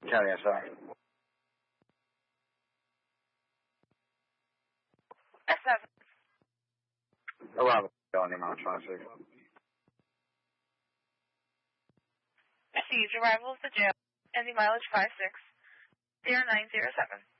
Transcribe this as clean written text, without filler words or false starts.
County, I'm sorry. S7. Arrival on the amount 26. Received arrival of the jail, ending mileage 56, 0907.